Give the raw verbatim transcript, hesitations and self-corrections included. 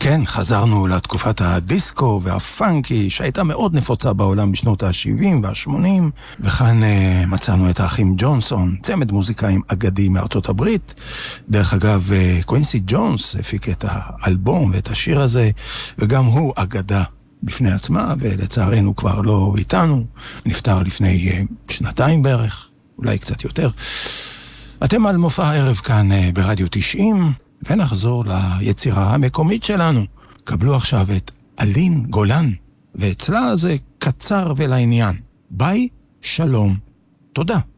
כן, חזרנו לתקופת הדיסקו והפאנקי שהייתה מאוד נפוצה בעולם בשנות ה-שבעים וה-שמונים, וכאן uh, מצאנו את האחים ג'ונסון, צמד מוזיקאים אגדי מארצות הברית. דרך אגב, uh, קווינסי ג'ונס הפיק את האלבום ואת השיר הזה, וגם הוא אגדה בפני עצמה, ולצערנו כבר לא איתנו, נפטר לפני uh, שנתיים בערך, אולי קצת יותר. אתם על מופע הערב כאן uh, ברדיו תשעים, ונחזור ליצירה המקומית שלנו. קבלו עכשיו את אלין גולן, ואצלה זה קצר ולעניין. ביי, שלום, תודה.